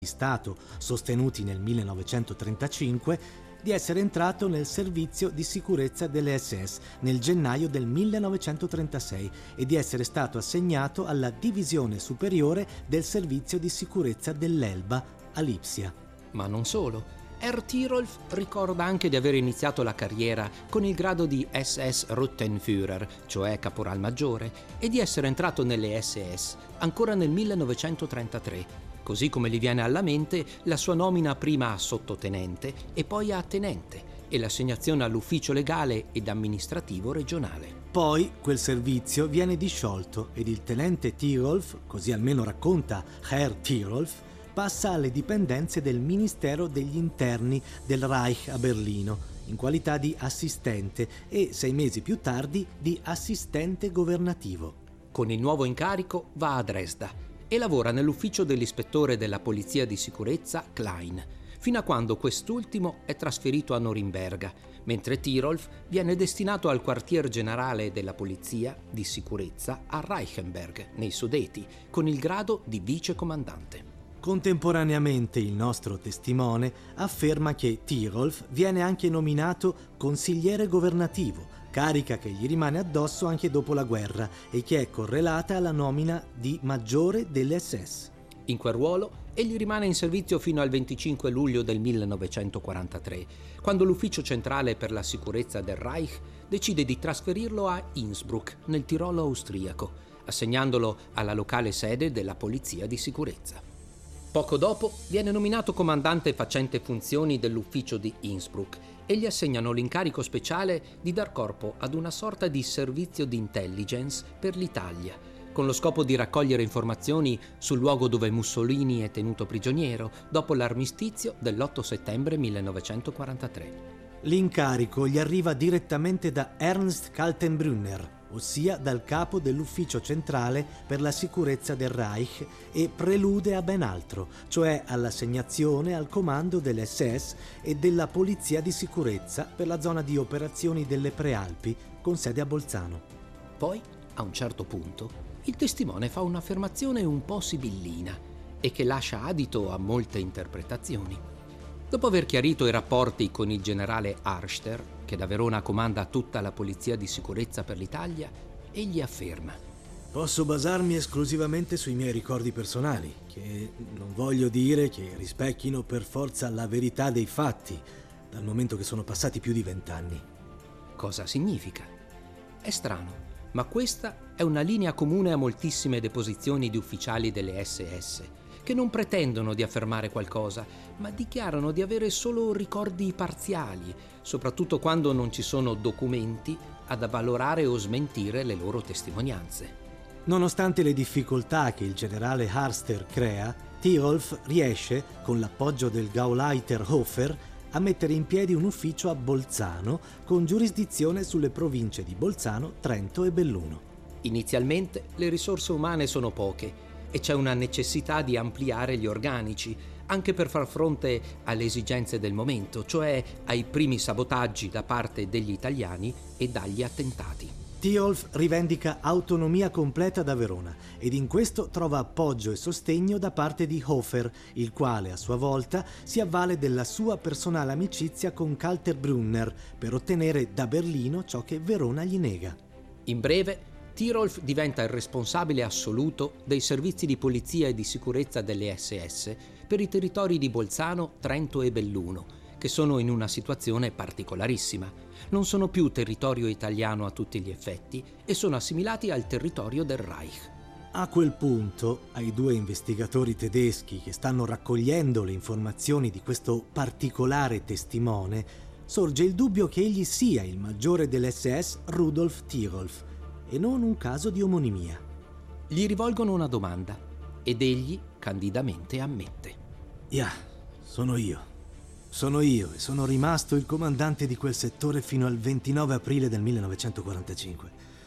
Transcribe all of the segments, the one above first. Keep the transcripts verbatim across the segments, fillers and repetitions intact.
di Stato sostenuti nel millenovecentotrentacinque, di essere entrato nel servizio di sicurezza delle esse esse nel gennaio del millenovecentotrentasei e di essere stato assegnato alla divisione superiore del servizio di sicurezza dell'Elba a Lipsia. Ma non solo. Herr Tirolf ricorda anche di aver iniziato la carriera con il grado di esse esse Ruttenführer, cioè caporal maggiore, e di essere entrato nelle esse esse ancora nel millenovecentotrentatré, così come gli viene alla mente la sua nomina prima a sottotenente e poi a tenente e l'assegnazione all'ufficio legale ed amministrativo regionale. Poi quel servizio viene disciolto ed il tenente Tirolf, così almeno racconta Herr Tirolf, passa alle dipendenze del Ministero degli Interni del Reich a Berlino, in qualità di assistente e, sei mesi più tardi, di assistente governativo. Con il nuovo incarico va a Dresda e lavora nell'ufficio dell'ispettore della polizia di sicurezza Klein, fino a quando quest'ultimo è trasferito a Norimberga, mentre Tirolf viene destinato al quartier generale della polizia di sicurezza a Reichenberg, nei Sudeti, con il grado di vicecomandante. Contemporaneamente il nostro testimone afferma che Tirolf viene anche nominato consigliere governativo, carica che gli rimane addosso anche dopo la guerra e che è correlata alla nomina di maggiore delle esse esse. In quel ruolo egli rimane in servizio fino al venticinque luglio del millenovecentoquarantatré, quando l'Ufficio Centrale per la Sicurezza del Reich decide di trasferirlo a Innsbruck, nel Tirolo austriaco, assegnandolo alla locale sede della Polizia di Sicurezza. Poco dopo viene nominato comandante facente funzioni dell'ufficio di Innsbruck e gli assegnano l'incarico speciale di dar corpo ad una sorta di servizio di intelligence per l'Italia, con lo scopo di raccogliere informazioni sul luogo dove Mussolini è tenuto prigioniero dopo l'armistizio dell'otto settembre millenovecentoquarantatré. L'incarico gli arriva direttamente da Ernst Kaltenbrunner, ossia dal capo dell'Ufficio Centrale per la Sicurezza del Reich, e prelude a ben altro, cioè all'assegnazione al comando delle esse esse e della Polizia di Sicurezza per la zona di operazioni delle Prealpi, con sede a Bolzano. Poi, a un certo punto, il testimone fa un'affermazione un po' sibillina e che lascia adito a molte interpretazioni. Dopo aver chiarito i rapporti con il generale Arster, che da Verona comanda tutta la polizia di sicurezza per l'Italia, egli afferma: «Posso basarmi esclusivamente sui miei ricordi personali, che non voglio dire che rispecchino per forza la verità dei fatti, dal momento che sono passati più di vent'anni». Cosa significa? È strano, ma questa è una linea comune a moltissime deposizioni di ufficiali delle esse esse, che non pretendono di affermare qualcosa, ma dichiarano di avere solo ricordi parziali, soprattutto quando non ci sono documenti ad avvalorare o smentire le loro testimonianze. Nonostante le difficoltà che il generale Arster crea, Tirolf riesce, con l'appoggio del Gauleiter Hofer, a mettere in piedi un ufficio a Bolzano con giurisdizione sulle province di Bolzano, Trento e Belluno. Inizialmente le risorse umane sono poche e c'è una necessità di ampliare gli organici, anche per far fronte alle esigenze del momento, cioè ai primi sabotaggi da parte degli italiani e dagli attentati. Tirolf rivendica autonomia completa da Verona ed in questo trova appoggio e sostegno da parte di Hofer, il quale a sua volta si avvale della sua personale amicizia con Kaltenbrunner per ottenere da Berlino ciò che Verona gli nega. In breve, Tirolf diventa il responsabile assoluto dei servizi di polizia e di sicurezza delle esse esse per i territori di Bolzano, Trento e Belluno, che sono in una situazione particolarissima. Non sono più territorio italiano a tutti gli effetti e sono assimilati al territorio del Reich. A quel punto, ai due investigatori tedeschi che stanno raccogliendo le informazioni di questo particolare testimone, sorge il dubbio che egli sia il maggiore delle esse esse Rudolf Tirolf, e non un caso di omonimia. Gli rivolgono una domanda ed egli candidamente ammette: «Ja, sono io. Sono io e sono rimasto il comandante di quel settore fino al ventinove aprile del millenovecentoquarantacinque.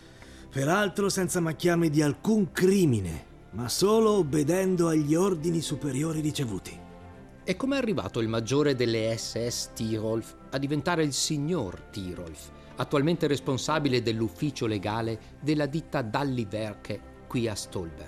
Peraltro senza macchiarmi di alcun crimine, ma solo obbedendo agli ordini superiori ricevuti». E com'è arrivato il maggiore delle esse esse Tirolf a diventare il signor Tirolf, attualmente responsabile dell'ufficio legale della ditta Dalli Werke qui a Stolberg?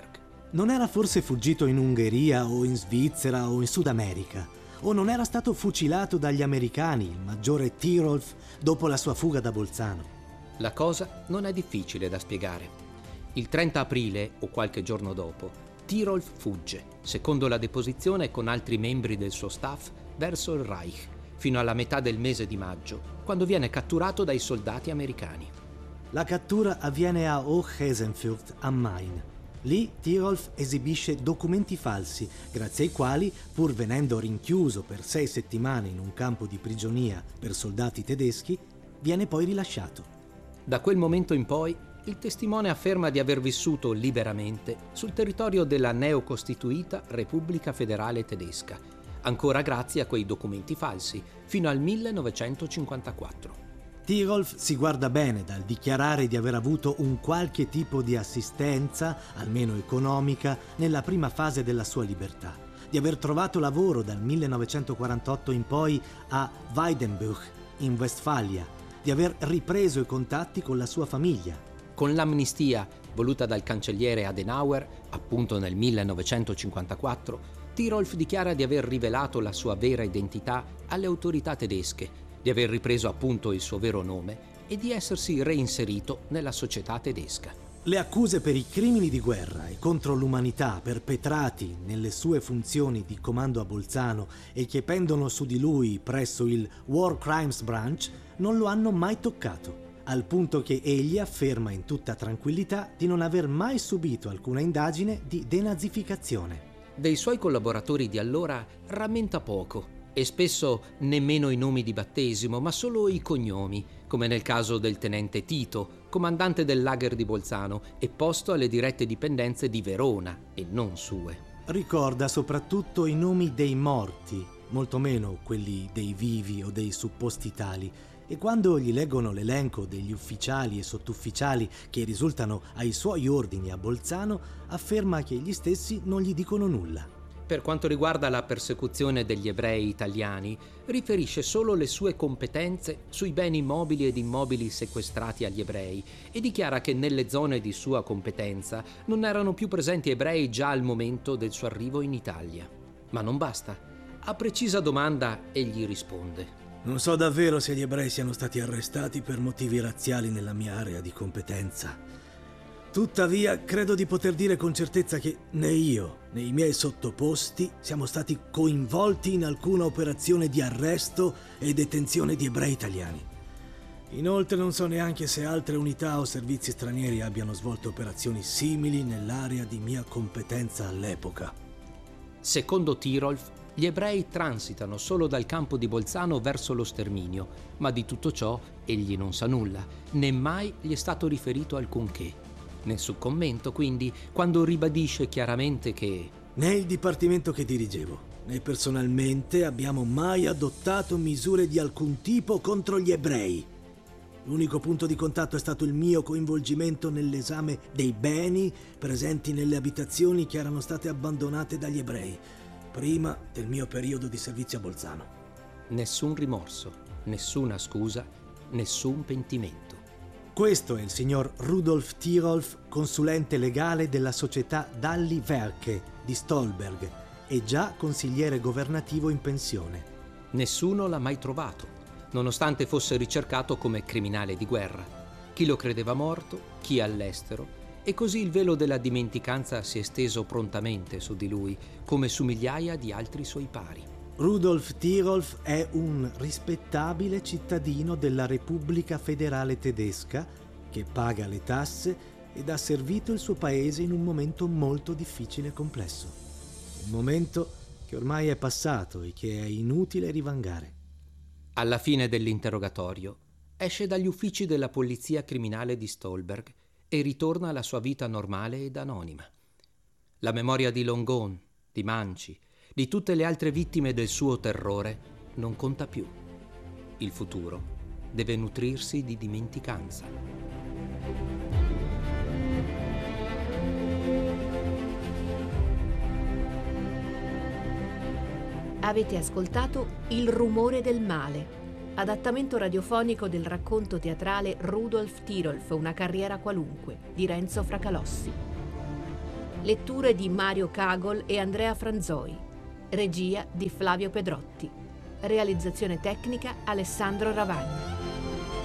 Non era forse fuggito in Ungheria o in Svizzera o in Sud America? O non era stato fucilato dagli americani, il maggiore Tirolf, dopo la sua fuga da Bolzano? La cosa non è difficile da spiegare. Il trenta aprile, o qualche giorno dopo, Tirolf fugge, secondo la deposizione con altri membri del suo staff, verso il Reich, fino alla metà del mese di maggio, quando viene catturato dai soldati americani. La cattura avviene a Hoch-Hesenfurt am Main. Lì Tirolf esibisce documenti falsi, grazie ai quali, pur venendo rinchiuso per sei settimane in un campo di prigionia per soldati tedeschi, viene poi rilasciato. Da quel momento in poi, il testimone afferma di aver vissuto liberamente sul territorio della neocostituita Repubblica Federale Tedesca, ancora grazie a quei documenti falsi, fino al millenovecentocinquantaquattro. Tirolf si guarda bene dal dichiarare di aver avuto un qualche tipo di assistenza, almeno economica, nella prima fase della sua libertà, di aver trovato lavoro dal millenovecentoquarantotto in poi a Weidenbuch, in Westfalia, di aver ripreso i contatti con la sua famiglia. Con l'amnistia voluta dal cancelliere Adenauer, appunto nel millenovecentocinquantaquattro, Tirolf dichiara di aver rivelato la sua vera identità alle autorità tedesche, di aver ripreso appunto il suo vero nome e di essersi reinserito nella società tedesca. Le accuse per i crimini di guerra e contro l'umanità perpetrati nelle sue funzioni di comando a Bolzano e che pendono su di lui presso il War Crimes Branch non lo hanno mai toccato, al punto che egli afferma in tutta tranquillità di non aver mai subito alcuna indagine di denazificazione. Dei suoi collaboratori di allora rammenta poco, e spesso nemmeno i nomi di battesimo, ma solo i cognomi, come nel caso del tenente Tito, comandante del lager di Bolzano e posto alle dirette dipendenze di Verona e non sue. Ricorda soprattutto i nomi dei morti, molto meno quelli dei vivi o dei supposti tali, e quando gli leggono l'elenco degli ufficiali e sottufficiali che risultano ai suoi ordini a Bolzano, afferma che gli stessi non gli dicono nulla. Per quanto riguarda la persecuzione degli ebrei italiani, riferisce solo le sue competenze sui beni mobili ed immobili sequestrati agli ebrei e dichiara che nelle zone di sua competenza non erano più presenti ebrei già al momento del suo arrivo in Italia. Ma non basta. A precisa domanda egli risponde: Non so davvero se gli ebrei siano stati arrestati per motivi razziali nella mia area di competenza. Tuttavia, credo di poter dire con certezza che né io né i miei sottoposti siamo stati coinvolti in alcuna operazione di arresto e detenzione di ebrei italiani. Inoltre non so neanche se altre unità o servizi stranieri abbiano svolto operazioni simili nell'area di mia competenza all'epoca. Secondo Tirolf, gli ebrei transitano solo dal campo di Bolzano verso lo sterminio, ma di tutto ciò egli non sa nulla, né mai gli è stato riferito alcunché. Nessun commento, quindi, quando ribadisce chiaramente che né il dipartimento che dirigevo, né personalmente abbiamo mai adottato misure di alcun tipo contro gli ebrei. L'unico punto di contatto è stato il mio coinvolgimento nell'esame dei beni presenti nelle abitazioni che erano state abbandonate dagli ebrei, prima del mio periodo di servizio a Bolzano. Nessun rimorso, nessuna scusa, nessun pentimento. Questo è il signor Rudolf Tirolf, consulente legale della società Dalli Werke di Stolberg e già consigliere governativo in pensione. Nessuno l'ha mai trovato, nonostante fosse ricercato come criminale di guerra. Chi lo credeva morto, chi all'estero, e così il velo della dimenticanza si è steso prontamente su di lui, come su migliaia di altri suoi pari. Rudolf Tirolf è un rispettabile cittadino della Repubblica Federale Tedesca che paga le tasse ed ha servito il suo paese in un momento molto difficile e complesso. Un momento che ormai è passato e che è inutile rivangare. Alla fine dell'interrogatorio esce dagli uffici della polizia criminale di Stolberg e ritorna alla sua vita normale ed anonima. La memoria di Longon, di Manci, di tutte le altre vittime del suo terrore non conta più. Il futuro deve nutrirsi di dimenticanza. Avete ascoltato Il rumore del male, adattamento radiofonico del racconto teatrale Rudolf Tirolf, una carriera qualunque, di Renzo Fracalossi. Letture di Mario Cagol e Andrea Franzoi. Regia di Flavio Pedrotti. Realizzazione tecnica Alessandro Ravagni.